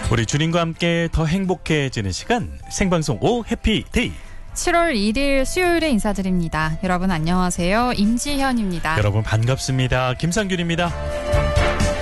우리 주님과 함께 더 행복해지는 시간 생방송 오 해피데이. 7월 1일 수요일에 인사드립니다. 여러분 안녕하세요. 임지현입니다. 여러분 반갑습니다. 김상균입니다.